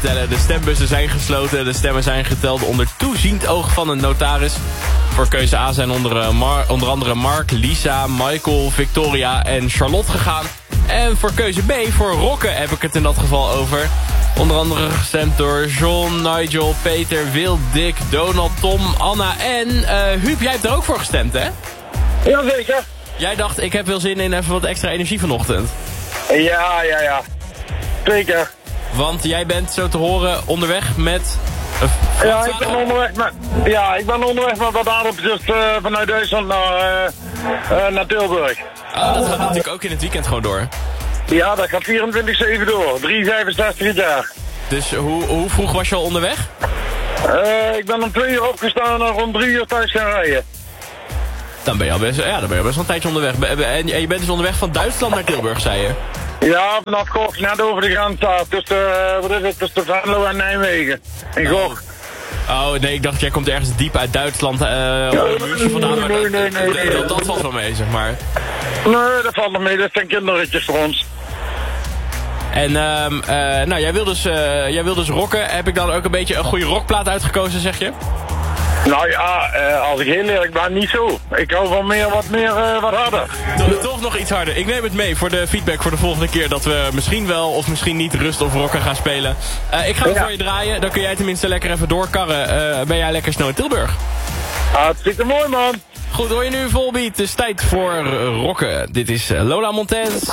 vertellen. De stembussen zijn gesloten, de stemmen zijn geteld onder toeziend oog van een notaris. Voor keuze A zijn onder andere Mark, Lisa, Michael, Victoria en Charlotte gegaan. En voor keuze B, voor Rokke heb ik het in dat geval over. Onder andere gestemd door John, Nigel, Peter, Wil, Dick, Donald, Tom, Anna en Huub. Jij hebt er ook voor gestemd, hè? Jazeker. Jij dacht, ik heb wel zin in even wat extra energie vanochtend. Ja. Zeker. Want jij bent zo te horen onderweg met... Ja, ik ben onderweg met wat aardappeltjes vanuit Duitsland naar Tilburg. Oh, dat gaat natuurlijk ook in het weekend gewoon door. Ja, dat gaat 24/7 door. 3,65 jaar. Dus hoe vroeg was je al onderweg? Ik ben om 2 uur opgestaan en rond 3 uur thuis gaan rijden. Dan ben je al best wel een tijdje onderweg. En je bent dus onderweg van Duitsland naar Tilburg, zei je? Ja, vanaf Gog, net over de grens staat. Tussen Venlo en Nijmegen. In Gog. Oh, nee, ik dacht jij komt ergens diep uit Duitsland. Nee. Dat valt wel mee, zeg maar. Nee, dat valt nog mee. Dat zijn kinderritjes voor ons. En nou, jij wil dus rocken. Heb ik dan ook een beetje een goede rockplaat uitgekozen, zeg je? Nou ja, als ik heel eerlijk ben, niet zo. Ik hou van wat harder. Toch nog iets harder. Ik neem het mee voor de feedback voor de volgende keer dat we misschien wel of misschien niet rust of rocken gaan spelen. Ik ga het voor je draaien. Dan kun jij tenminste lekker even doorkarren. Ben jij lekker snel in Tilburg? Hartstikke mooi, man. Goed, hoor je nu Volbeat. Het is tijd voor rocken. Dit is Lola Montez.